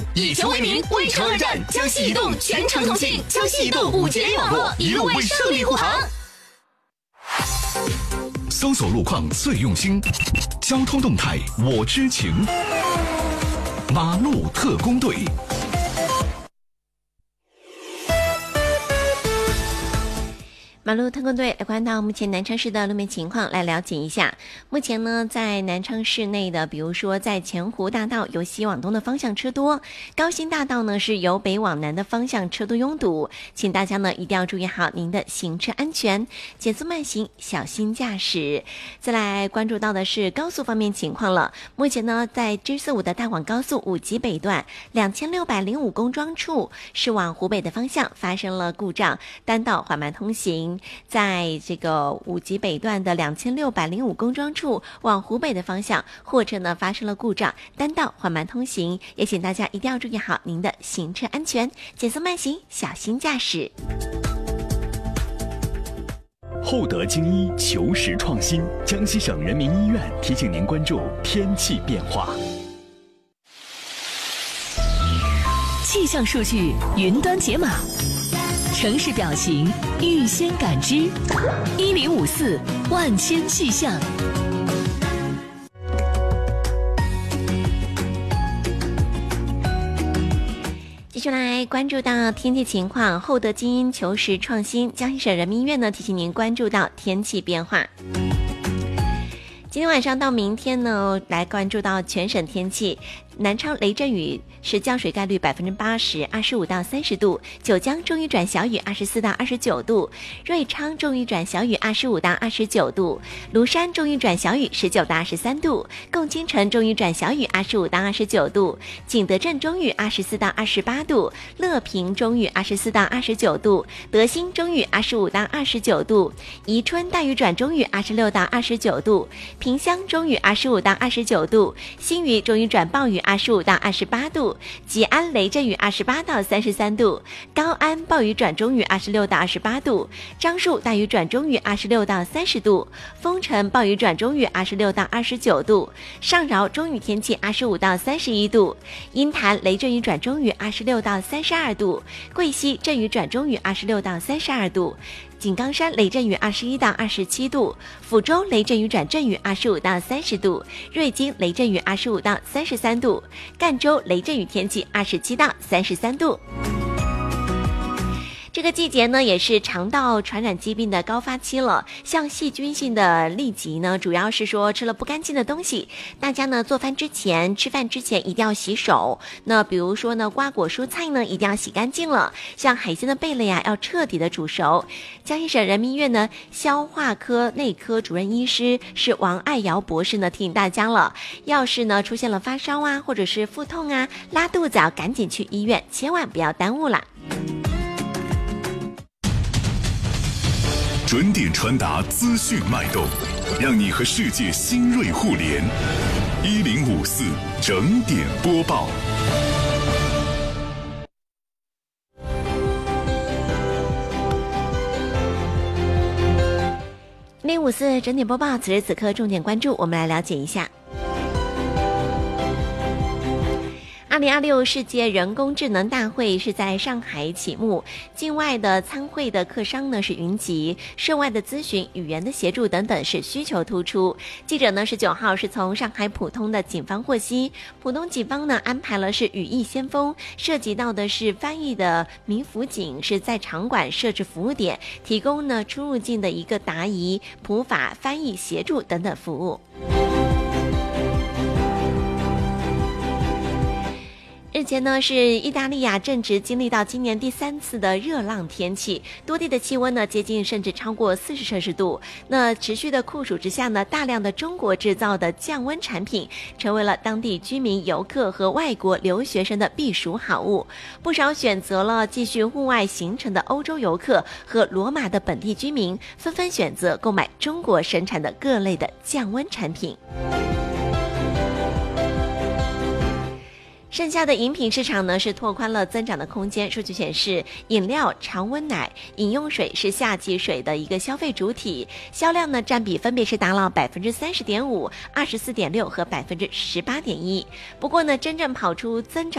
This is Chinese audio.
以球为名，为城而战。江西移动全程通信，江西移动5G 联网络，一路为胜利护航。 搜索路况最用心，交通动态我知情。马路特工队。 马路特工队来关到目前南昌市的路面情况，来了解一下。目前呢，在南昌市内的，比如说在前湖大道由西往东的方向车多，高新大道呢是由北往南的方向车多拥堵，请大家呢一定要注意好您的行车安全，减速慢行，小心驾驶。再来关注到的是高速方面情况了。目前呢，在 G45 的大广高速5级北段2605公庄处，是往湖北的方向发生了故障，单道缓慢通行。在这个5级北段的2605公庄处往湖北的方向，货车呢发生了故障，单道缓慢通行，也请大家一定要注意好您的行车安全，减速慢行，小心驾驶。 厚德精医求实创新，江西省人民医院提醒您关注天气变化。 气象数据云端解码，城市表情预先感知，1054万千气象。 继续来关注到天气情况，厚德精英求实创新，江西省人民医院呢提醒您关注到天气变化。今天晚上到明天呢，来关注到全省天气。南昌雷阵雨是降水概率80%，25到30度；九江中雨转小雨24到29度；瑞昌中雨转小雨25到29度；庐山中雨转小雨19到23度；共青城中雨转小雨25到29度；景德镇中雨24到28度；乐平中雨24到29度；德兴中雨25到29度；宜春大雨转中雨26到29度；萍乡中雨25到29度；新余中雨转暴雨25到28度；吉安雷阵雨28到33度；高安暴雨转中雨26到28度；樟树大雨转中雨26到30度；丰城暴雨转中雨26到29度；上饶中雨天气25到31度；鹰潭雷阵雨转中雨26到32度；贵溪阵雨转中雨26到32度；井冈山雷阵雨21到27度；抚州雷阵雨转阵雨25到30度；瑞金雷阵雨25到33度；赣州雷阵雨天气27到33度。这个季节呢，也是肠道传染疾病的高发期了。像细菌性的痢疾呢，主要是说吃了不干净的东西，大家呢做饭之前、吃饭之前一定要洗手。那比如说呢，瓜果蔬菜呢一定要洗干净了，像海鲜的贝类啊，要彻底的煮熟。江西省人民医院呢消化科内科主任医师是王爱瑶博士呢提醒大家了，要是呢出现了发烧啊，或者是腹痛啊、拉肚子啊，赶紧去医院，千万不要耽误啦。 准点传达资讯脉动，让你和世界新锐互联。1054整点播报。 1054整点播报，此时此刻重点关注，我们来了解一下。2026世界人工智能大会是在上海启幕，境外的参会的客商呢是云集，涉外的咨询、语言的协助等等是需求突出。记者呢19号是从上海浦东的警方获悉，浦东警方呢安排了是语义先锋，涉及到的是翻译的民辅警，是在场馆设置服务点，提供呢出入境的一个答疑、普法、翻译协助等等服务。日前呢，是意大利正值经历到今年第3次的热浪天气，多地的气温呢接近甚至超过40摄氏度。那持续的酷暑之下呢，大量的中国制造的降温产品成为了当地居民、游客和外国留学生的避暑好物。不少选择了继续户外行程的欧洲游客和罗马的本地居民，纷纷选择购买中国生产的各类的降温产品。剩下的饮品市场呢是拓宽了增长的空间。数据显示，饮料、常温奶、饮用水是夏季水的一个消费主体，销量呢占比分别是达到 30.5%、24.6% 和 18.1%。不过呢，真正跑出增长